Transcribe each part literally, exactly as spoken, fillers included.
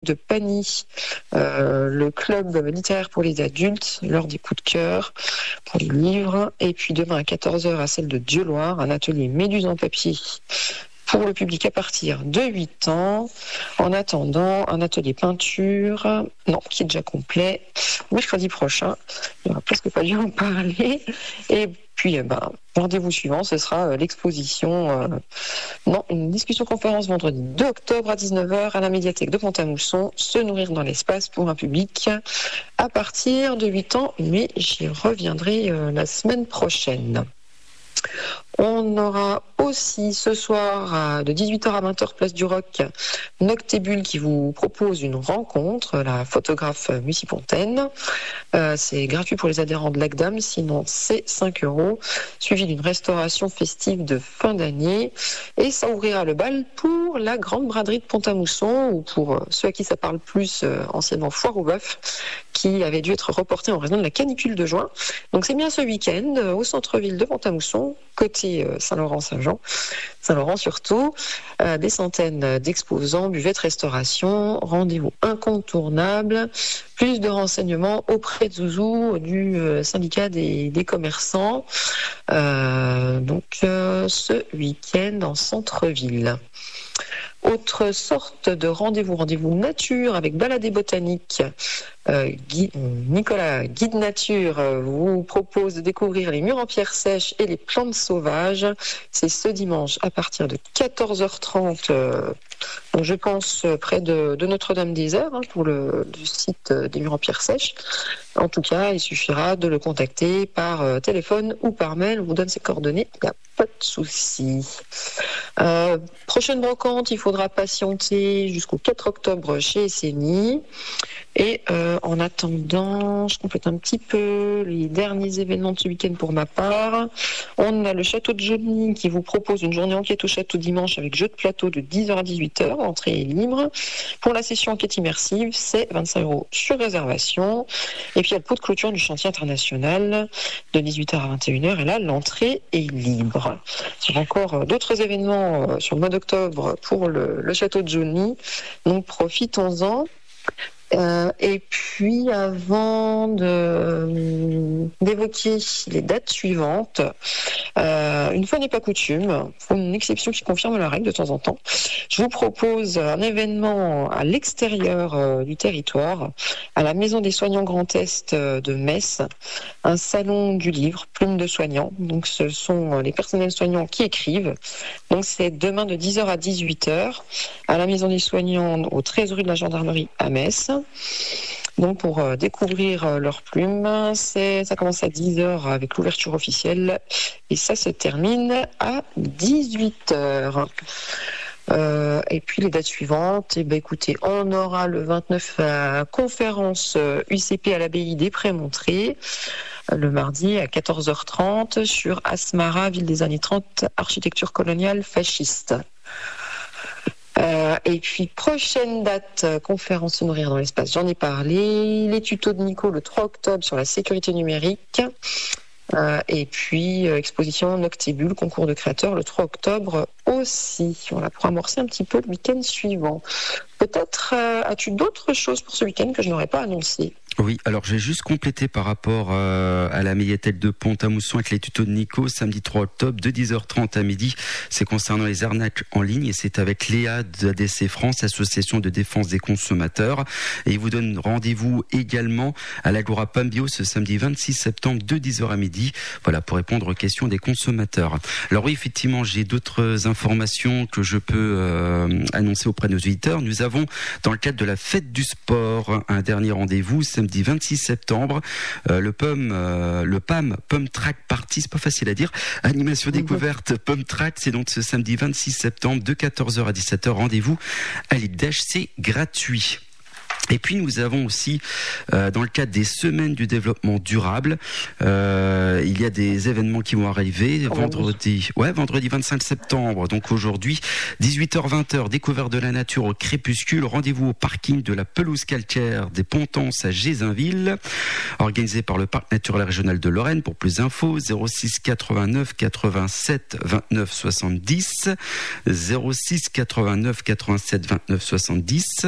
de Pagny, euh, le club littéraire pour les adultes, l'heure des coups de cœur pour les livres. Et puis demain à quatorze heures à celle de Dieuloir, un atelier Méduse en papier pour le public à partir de huit ans. En attendant, un atelier peinture, non, qui est déjà complet, mercredi prochain. Il n'y aura presque pas dû en parler. Et puis, eh ben, rendez-vous suivant, ce sera l'exposition, euh, non, une discussion-conférence vendredi deux octobre à dix-neuf heures à la médiathèque de Pont-à-Mousson, se nourrir dans l'espace pour un public à partir de huit ans, mais j'y reviendrai euh, la semaine prochaine. On aura aussi ce soir de dix-huit heures à vingt heures place du Roc Noctébule qui vous propose une rencontre, la photographe Mussy Pontaine. Euh, c'est gratuit pour les adhérents de l'A C D A M, sinon c'est cinq euros, suivi d'une restauration festive de fin d'année. Et ça ouvrira le bal pour la grande braderie de Pont-à-Mousson, ou pour ceux à qui ça parle plus, euh, anciennement Foire au Bœuf, qui avait dû être reporté en raison de la canicule de juin. Donc c'est bien ce week-end euh, au centre-ville de Pont-à-Mousson, côté euh, Saint-Laurent-Saint-Jean, Saint-Laurent surtout, euh, des centaines d'exposants, buvettes, restauration, rendez-vous incontournable, plus de renseignements auprès de Zouzou du euh, syndicat des, des commerçants, euh, donc euh, ce week-end en centre-ville. Autre sorte de rendez-vous, rendez-vous nature avec baladée botanique. Euh, Guy, Nicolas, guide nature, euh, vous propose de découvrir les murs en pierre sèche et les plantes sauvages. C'est ce dimanche à partir de quatorze heures trente, euh, donc je pense près de, de Notre-Dame-des-Heures, hein, pour le, le site des murs en pierre sèche. En tout cas, il suffira de le contacter par euh, téléphone ou par mail. On vous donne ses coordonnées, il n'y a pas de souci. Euh, prochaine brocante, il faudra patienter jusqu'au quatre octobre chez S N I. Et euh, en attendant, je complète un petit peu les derniers événements de ce week-end pour ma part. On a le Château de Joligny qui vous propose une journée enquête au château dimanche avec jeu de plateau de dix heures à dix-huit heures. L'entrée est libre. Pour la session enquête immersive, c'est vingt-cinq euros sur réservation. Et puis il y a le pot de clôture du chantier international de dix-huit heures à vingt et une heures. Et là, l'entrée est libre. Il y a encore d'autres événements sur le mois d'octobre pour le, le Château de Joligny. Donc profitons-en. Euh, et puis, avant de, d'évoquer les dates suivantes, euh, une fois n'est pas coutume, il faut une exception qui confirme la règle de temps en temps. Je vous propose un événement à l'extérieur euh, du territoire, à la Maison des Soignants Grand Est euh, de Metz, un salon du livre, plume de soignants. Donc, ce sont les personnels soignants qui écrivent. Donc, c'est demain de dix heures à dix-huit heures à la Maison des Soignants au treize rue de la Gendarmerie à Metz. Donc pour euh, découvrir euh, leurs plumes, c'est, ça commence à dix heures avec l'ouverture officielle et ça se termine à dix-huit heures. Euh, et puis les dates suivantes, eh ben, écoutez, on aura le vingt-neuf la conférence euh, U C P à l'abbaye des Prémontrés, euh, le mardi à quatorze heures trente sur Asmara, ville des années trente, architecture coloniale fasciste. Euh, et puis, prochaine date, euh, conférence Se nourrir dans l'espace, j'en ai parlé. Les tutos de Nico le trois octobre sur la sécurité numérique. Euh, et puis, euh, exposition Noctébule, concours de créateurs le trois octobre aussi. Voilà, pour amorcer un petit peu le week-end suivant. Peut-être euh, as-tu d'autres choses pour ce week-end que je n'aurais pas annoncées ? Oui, alors j'ai juste complété par rapport euh, à la médiathèque de Pont-à-Mousson avec les tutos de Nico, samedi trois octobre, de dix heures trente à midi. C'est concernant les arnaques en ligne et c'est avec Léa de A D C France, Association de défense des consommateurs. Et il vous donne rendez-vous également à l'Agora Pomme Bio ce samedi vingt-six septembre de dix heures à midi. Voilà, pour répondre aux questions des consommateurs. Alors oui, effectivement, j'ai d'autres informations que je peux euh, annoncer auprès de nos auditeurs. Nous avons, dans le cadre de la fête du sport, un dernier rendez-vous samedi vingt-six septembre, euh, le P O M, euh, le P A M, Pomme Track Party, c'est pas facile à dire, animation découverte Pomme Track, c'est donc ce samedi vingt-six septembre de quatorze heures à dix-sept heures, rendez-vous à l'I D H, c'est gratuit. Et puis nous avons aussi, euh, dans le cadre des semaines du développement durable, euh, il y a des événements qui vont arriver. Oh, vendredi, ouais, vendredi vingt-cinq septembre, donc aujourd'hui, dix-huit heures vingt heures, découverte de la nature au crépuscule, rendez-vous au parking de la pelouse calcaire des Pontences à Gézinville, organisé par le Parc naturel régional de Lorraine. Pour plus d'infos, zéro six quatre-vingt-neuf quatre-vingt-sept vingt-neuf soixante-dix, zéro six quatre-vingt-neuf quatre-vingt-sept vingt-neuf soixante-dix.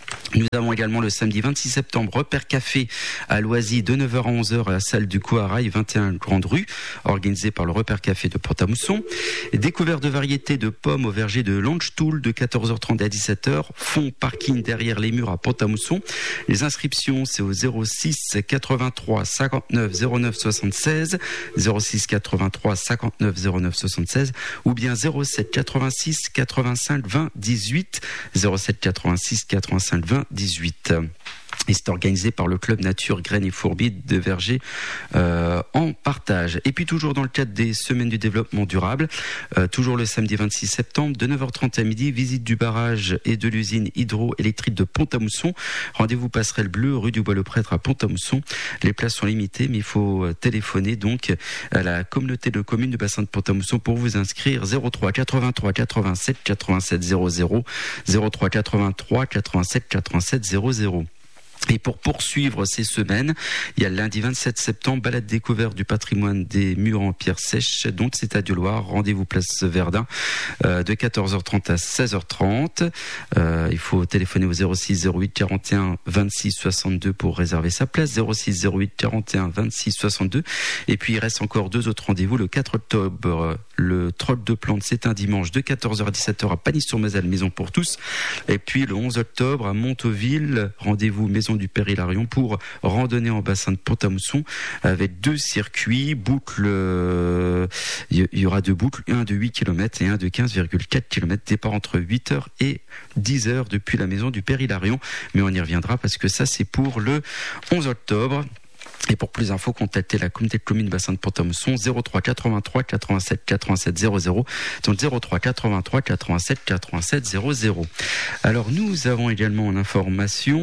Nous avons également le samedi vingt-six septembre, repère café à Loisy de neuf heures à onze heures à la salle du Couarail, vingt et un Grande Rue, organisé par le repère café de Pont-à-Mousson. Découverte de variétés de pommes au verger de Landstuhl de quatorze heures trente à dix-sept heures. Fond parking derrière les murs à Pont-à-Mousson. Les inscriptions, c'est au zéro six quatre-vingt-trois cinquante-neuf zéro neuf soixante-seize, zéro six quatre-vingt-trois cinquante-neuf zéro neuf soixante-seize ou bien zéro sept quatre-vingt-six quatre-vingt-cinq vingt dix-huit, zéro sept quatre-vingt-six quatre-vingt-cinq vingt dix-huit. Et c'est organisé par le club Nature, Graines et Fourbies de Verger euh, en partage. Et puis toujours dans le cadre des semaines du développement durable, euh, toujours le samedi vingt-six septembre, de neuf heures trente à midi, visite du barrage et de l'usine hydroélectrique de Pont-à-Mousson. Rendez-vous passerelle bleue, rue du Bois-le-Prêtre à Pont-à-Mousson. Les places sont limitées, mais il faut téléphoner donc à la communauté de communes du bassin de Pont-à-Mousson pour vous inscrire. zéro trois quatre-vingt-trois quatre-vingt-sept quatre-vingt-sept zéro zéro, zéro trois quatre-vingt-trois quatre-vingt-sept quatre-vingt-sept zéro zéro. Et pour poursuivre ces semaines, il y a le lundi vingt-sept septembre, balade découverte du patrimoine des murs en pierre sèche, donc c'est à Dieu-Loire, rendez-vous place Verdun, euh, de quatorze heures trente à seize heures trente. Euh, il faut téléphoner au zéro six zéro huit quarante et un vingt-six soixante-deux pour réserver sa place, zéro six zéro huit quarante et un vingt-six soixante-deux. Et puis il reste encore deux autres rendez-vous, le quatre octobre, le troc de plantes, c'est un dimanche de quatorze heures à dix-sept heures à Panis-sur-Moselle, maison pour tous. Et puis le onze octobre à Montauville, rendez-vous maison du Père Hilarion pour randonner en bassin de Pont-à-Mousson avec deux circuits, boucles, euh, il y aura deux boucles, un de huit kilomètres et un de quinze virgule quatre kilomètres, départ entre huit heures et dix heures depuis la maison du Père Hilarion, mais on y reviendra parce que ça c'est pour le onze octobre. Et pour plus d'infos, contactez la communauté de communes bassin de Pont-à-Mousson, zéro trois quatre-vingt-trois quatre-vingt-sept quatre-vingt-sept zéro zéro, donc zéro trois quatre-vingt-trois quatre-vingt-sept quatre-vingt-sept zéro zéro. Alors nous avons également en information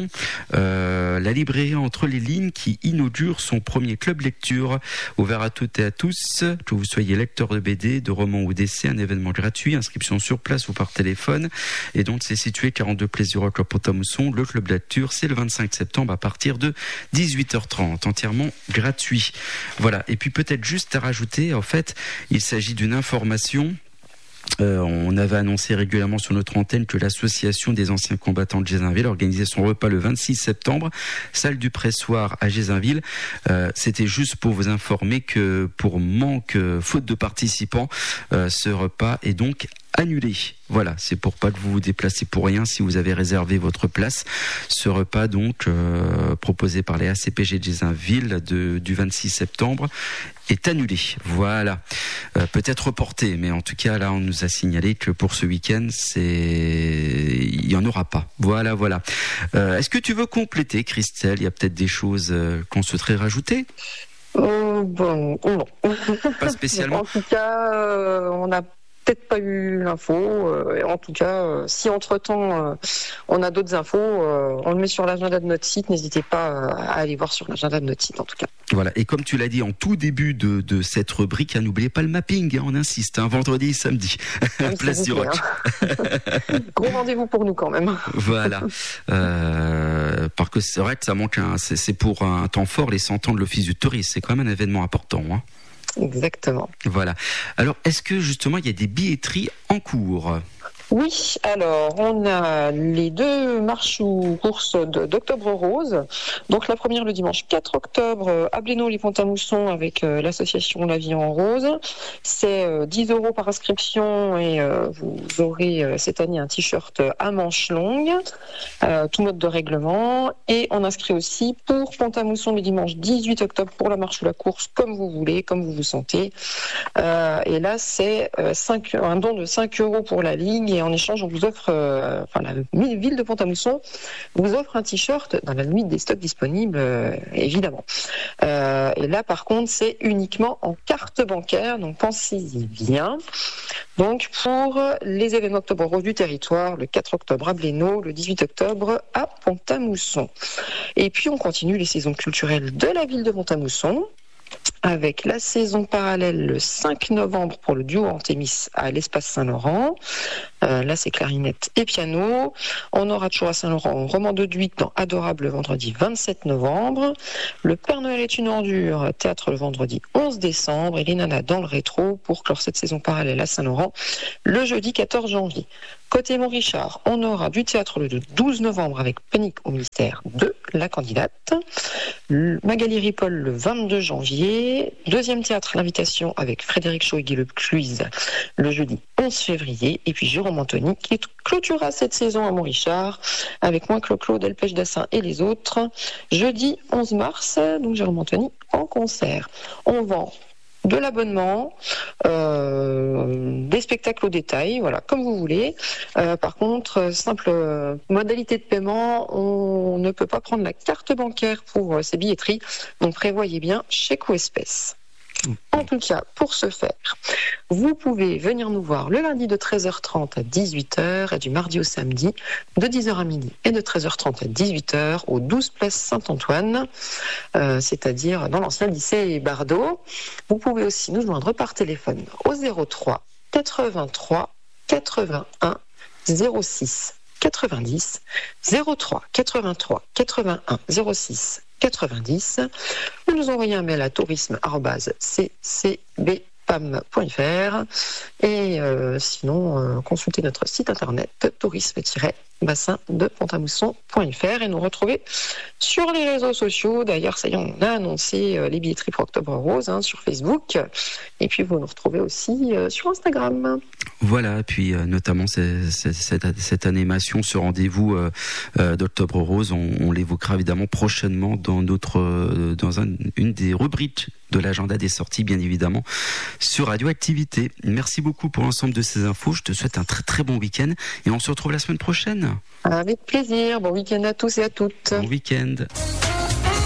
euh, la librairie Entre les lignes qui inaugure son premier club lecture, ouvert à toutes et à tous, que vous soyez lecteur de B D, de romans ou d'essais, un événement gratuit, inscription sur place ou par téléphone. Et donc c'est situé quarante-deux Place du Roc à Pont-à-Mousson. Le club lecture, c'est le vingt-cinq septembre à partir de dix-huit heures trente, entièrement gratuit. Voilà. Et puis peut-être juste à rajouter, en fait, il s'agit d'une information. Euh, on avait annoncé régulièrement sur notre antenne que l'association des anciens combattants de Gézinville organisait son repas le vingt-six septembre, salle du pressoir à Gézinville. Euh, c'était juste pour vous informer que pour manque, faute de participants, euh, ce repas est donc annulé. Voilà, c'est pour pas que vous vous déplacez pour rien si vous avez réservé votre place. Ce repas donc euh, proposé par les A C P G de Gézinville de, du vingt-six septembre est annulé. Voilà, euh, peut-être reporté, mais en tout cas là on nous a signalé que pour ce week-end c'est il y en aura pas. Voilà, voilà. Euh, est-ce que tu veux compléter, Christelle? Il y a peut-être des choses euh, qu'on souhaiterait rajouter. Euh, bon, non. Pas spécialement. En tout cas, euh, on a peut-être pas eu l'info. Euh, en tout cas, euh, si entre-temps euh, on a d'autres infos, euh, on le met sur l'agenda de notre site. N'hésitez pas euh, à aller voir sur l'agenda de notre site en tout cas. Voilà, et comme tu l'as dit en tout début de, de cette rubrique, hein, n'oubliez pas le mapping, hein, on insiste, hein, vendredi et samedi, Même place du Roc. Hein. Gros rendez-vous pour nous quand même. Voilà, euh, parce que c'est vrai que ça manque, un, c'est, c'est pour un temps fort, les cent ans de l'Office du tourisme, c'est quand même un événement important. Hein. Exactement. Voilà. Alors, est-ce que justement il y a des billetteries en cours ? Oui, alors on a les deux marches ou courses de, d'Octobre Rose. Donc la première le dimanche quatre octobre à Blénaud-les-Pont-à-Mousson avec euh, l'association La Vie en Rose. C'est euh, dix euros par inscription et euh, vous aurez euh, cette année un t-shirt à manches longues, euh, tout mode de règlement. Et on inscrit aussi pour Pont-à-Mousson le dimanche dix-huit octobre pour la marche ou la course, comme vous voulez, comme vous vous sentez. Euh, et là c'est euh, cinq, un don de cinq euros pour la ligue. Et en échange, on vous offre, euh, enfin la ville de Pont-à-Mousson vous offre un t-shirt dans la limite des stocks disponibles, euh, évidemment. Euh, et là, par contre, c'est uniquement en carte bancaire, donc pensez-y bien. Donc pour les événements Octobre Rose du territoire, le quatre octobre à Blénaud, le dix-huit octobre à Pont-à-Mousson. Et puis on continue les saisons culturelles de la ville de Pont-à-Mousson, avec la saison parallèle le cinq novembre pour le duo Antémis à l'Espace Saint-Laurent. Euh, là, c'est clarinette et piano. On aura toujours à Saint-Laurent Roman de Duic dans Adorable le vendredi vingt-sept novembre. Le Père Noël est une ordure, théâtre le vendredi onze décembre. Et les Nanas dans le rétro pour clore cette saison parallèle à Saint-Laurent le jeudi quatorze janvier. Côté Montrichard, on aura du théâtre le douze novembre avec Panique au mystère de La Candidate. Magali Ripoll le vingt-deux janvier. Deuxième théâtre, l'invitation avec Frédéric Chaud et Guy Lecluise le jeudi onze février. Et puis Jérôme Anthony qui clôturera cette saison à Montrichard avec moi, Clo-Clo, Delpech Dassin et les autres. Jeudi onze mars, donc Jérôme Anthony en concert. On vend de l'abonnement, euh, des spectacles au détail, voilà, comme vous voulez. Euh, par contre, simple modalité de paiement, on ne peut pas prendre la carte bancaire pour euh, ces billetteries, donc prévoyez bien chèque ou espèce. En tout cas, pour ce faire, vous pouvez venir nous voir le lundi de treize heures trente à dix-huit heures et du mardi au samedi de dix heures à midi et de treize heures trente à dix-huit heures au douze place Saint-Antoine, euh, c'est-à-dire dans l'ancien lycée Bardot. Vous pouvez aussi nous joindre par téléphone au zéro trois quatre-vingt-trois quatre-vingt-un zéro six quatre-vingt-dix, zéro trois quatre-vingt-trois quatre-vingt-un zéro six quatre-vingt-dix. Vous nous envoyez un mail à tourisme arobase c c b p a m point f r et euh, sinon euh, consultez notre site internet tourisme tiret bassin de Pont-à-Mousson point f r et nous retrouver sur les réseaux sociaux. D'ailleurs, ça y est, on a annoncé euh, les billetteries pour Octobre Rose hein, sur Facebook et puis vous nous retrouvez aussi euh, sur Instagram. Voilà, puis euh, notamment c'est, c'est, cette, cette animation, ce rendez-vous euh, euh, d'Octobre Rose, on, on l'évoquera évidemment prochainement dans notre euh, dans un, une des rubriques de l'agenda des sorties, bien évidemment, sur Radioactivité. Merci beaucoup pour l'ensemble de ces infos. Je te souhaite un très très bon week-end et on se retrouve la semaine prochaine. Avec plaisir. Bon week-end à tous et à toutes. Bon week-end.